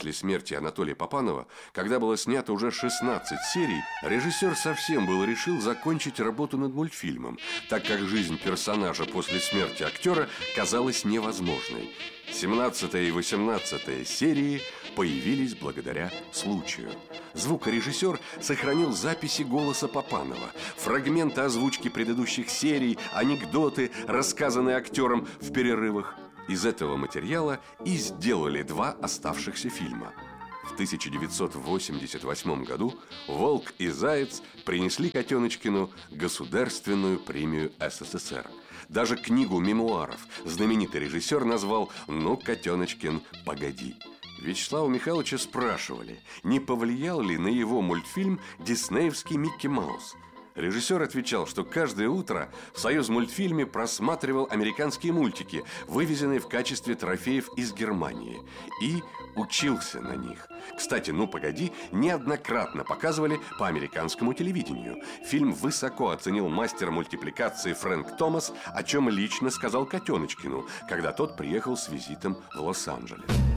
после смерти Анатолия Папанова, когда было снято уже 16 серий, режиссер совсем было решил закончить работу над мультфильмом, так как жизнь персонажа после смерти актера казалась невозможной. 17 и 18 серии появились благодаря случаю. Звукорежиссер сохранил записи голоса Папанова, фрагменты озвучки предыдущих серий, анекдоты, рассказанные актером в перерывах. Из этого материала и сделали 2 оставшихся фильма. В 1988 году «Волк и Заяц» принесли Котеночкину Государственную премию СССР. Даже книгу мемуаров знаменитый режиссер назвал «Ну, Котеночкин, погоди». Вячеслава Михайловича спрашивали, не повлиял ли на его мультфильм диснеевский «Микки Маус». Режиссер отвечал, что каждое утро в «Союзмультфильме» просматривал американские мультики, вывезенные в качестве трофеев из Германии, и учился на них. Кстати, «Ну, погоди» неоднократно показывали по американскому телевидению. Фильм высоко оценил мастер мультипликации Фрэнк Томас, о чем лично сказал Котеночкину, когда тот приехал с визитом в Лос-Анджелес.